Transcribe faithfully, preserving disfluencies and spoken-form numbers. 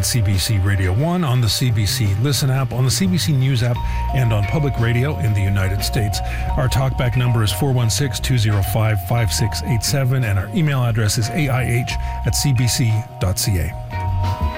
C B C Radio one, on the C B C Listen app, on the C B C News app, and on public radio in the United States. Our talkback number is four one six, two zero five, five six eight seven, and our email address is A I H at c b c dot c a.